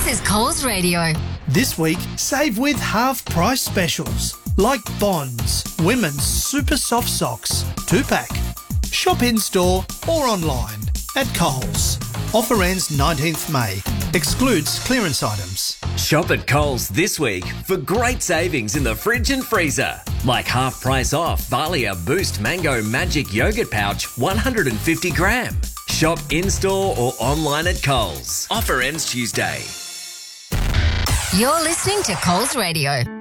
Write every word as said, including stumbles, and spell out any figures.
is Coles Radio. This week, save with half-price specials like Bonds, women's super soft socks, two-pack. Shop in-store or online at Coles. Offer ends nineteenth May. Excludes clearance items. Shop at Coles this week for great savings in the fridge and freezer. Like half price off Valia Boost Mango Magic Yogurt Pouch one hundred fifty gram. Shop in-store or online at Coles. Offer ends Tuesday. You're listening to Coles Radio.